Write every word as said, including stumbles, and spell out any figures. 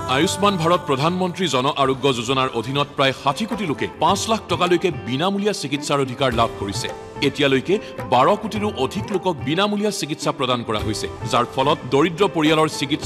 আয়ুষ্মান ভাৰত প্ৰধানমন্ত্ৰী জন আৰোগ্য যোজনাৰ অধীনত প্ৰায় ষাঠি কোটি লোকে পাঁচ লাখ টকালৈকে বিনামূলীয়া চিকিৎসাৰ অধিকাৰ লাভ কৰিছে। এতিয়ালৈকে বাৰ কোটিৰো অধিক লোকক বিনামূলীয়া চিকিৎসা প্ৰদান কৰা হৈছে, যাৰ ফলত দৰিদ্ৰ পৰিয়ালৰ চিকিৎসা